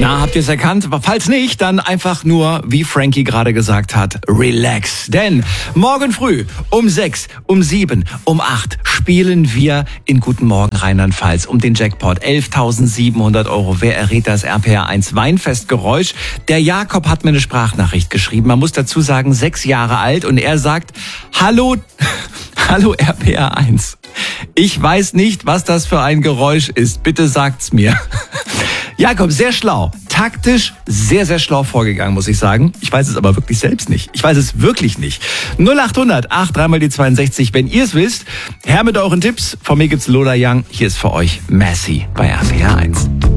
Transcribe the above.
Na, habt ihr es erkannt? Falls nicht, dann einfach nur, wie Frankie gerade gesagt hat, relax. Denn morgen früh um 6, um 7, um 8 spielen wir in Guten Morgen Rheinland-Pfalz um den Jackpot. 11.700 €. Wer errät das RPR1 Weinfestgeräusch? Der Jakob hat mir eine Sprachnachricht geschrieben. Man muss dazu sagen, 6 Jahre alt. Und er sagt, hallo RPR1. Ich weiß nicht, was das für ein Geräusch ist. Bitte sagt's mir. Jakob, sehr schlau. Taktisch sehr, sehr schlau vorgegangen, muss ich sagen. Ich weiß es aber wirklich selbst nicht. Ich weiß es wirklich nicht. 0800 83 mal die 62. Wenn ihr es wisst, her mit euren Tipps. Von mir gibt's Lola Young. Hier ist für euch Massey bei RPR1.